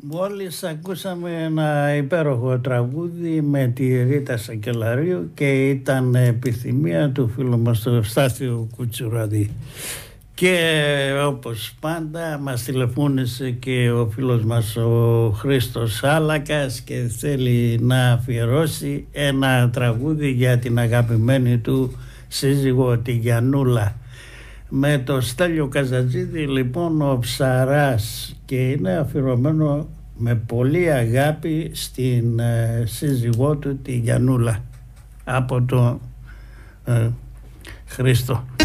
Μόλις ακούσαμε ένα υπέροχο τραγούδι με τη Ρίτα Σακελαρίου και ήταν επιθυμία του φίλου μας του Στάθιου Κουτσουραδί. Και όπως πάντα μας τηλεφώνησε και ο φίλος μας ο Χρήστος Άλακας και θέλει να αφιερώσει ένα τραγούδι για την αγαπημένη του σύζυγο τη Γιαννούλα. Με το Στέλιο Καζατζίδη λοιπόν ο Ψαράς, και είναι αφιερωμένο με πολύ αγάπη στην σύζυγό του τη Γιαννούλα από τον Χρήστο.